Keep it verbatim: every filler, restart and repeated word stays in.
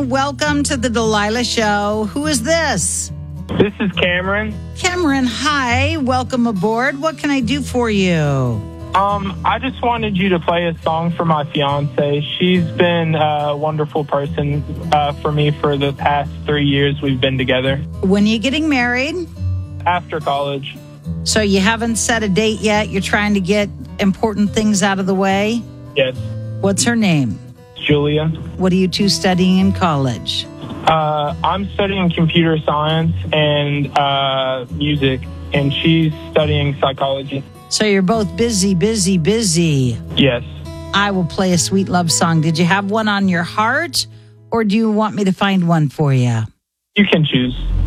morning. Welcome to the Delilah Show. Who is this? This is Cameron. Cameron, hi. Welcome aboard. What can I do for you? Um, I just wanted you to play a song for my fiance. She's been a wonderful person uh, for me for the past three years we've been together. When are you getting married? After college. So you haven't set a date yet? You're trying to get important things out of the way? Yes. What's her name? Julia. What are you two studying in college? Uh, I'm studying computer science and uh, music, and she's studying psychology. So you're both busy, busy, busy. Yes. I will play a sweet love song. Did you have one on your heart, or do you want me to find one for you? You can choose.